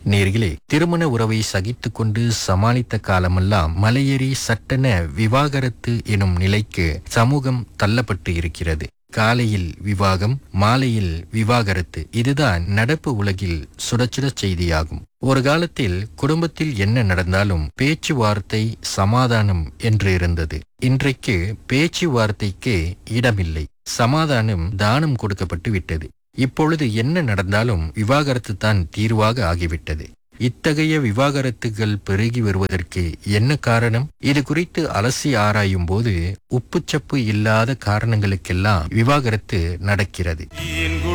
நேர்களே, திருமண உறவை சகித்துக் கொண்டு சமாளித்த காலமெல்லாம் மலையேறி சட்டென விவாகரத்து எனும் நிலைக்கு சமூகம் தள்ளப்பட்டு இருக்கிறது. காலையில் விவாகம், மாலையில் விவாகரத்து, இதுதான் நடப்பு உலகில் சுடச்சுட செய்தியாகும். ஒரு காலத்தில் குடும்பத்தில் என்ன நடந்தாலும் பேச்சுவார்த்தை, சமாதானம் என்று இருந்தது. இன்றைக்கு பேச்சுவார்த்தைக்கு இடமில்லை. சமாதானம் தானம் கொடுக்கப்பட்டு விட்டது. இப்பொழுது என்ன நடந்தாலும் விவாகரத்து தான் தீர்வாக ஆகிவிட்டது. இத்தகைய விவாகரத்துகள் பெருகி வருவதற்கு என்ன காரணம்? இது குறித்து அலசி ஆராயும் போது உப்புச்சப்பு இல்லாத காரணங்களுக்கெல்லாம் விவாகரத்து நடக்கிறது.